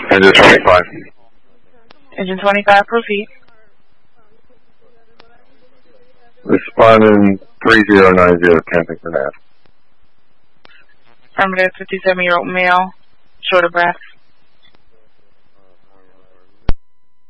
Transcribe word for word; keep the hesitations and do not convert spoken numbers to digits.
Engine twenty-five. Engine twenty-five, proceed. Responding three zero nine zero, camping for Nav. Affirmative, fifty-seven-year-old male, short of breath.